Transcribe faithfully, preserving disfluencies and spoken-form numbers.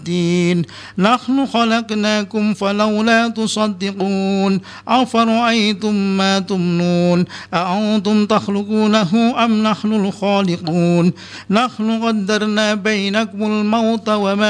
الدين نحن خلقناكم فلولا تصدقون أفرأيتم ما تمنون أأنتم تخلقونه أم نحن الخالقون نحن قدرنا بينكم الموت وما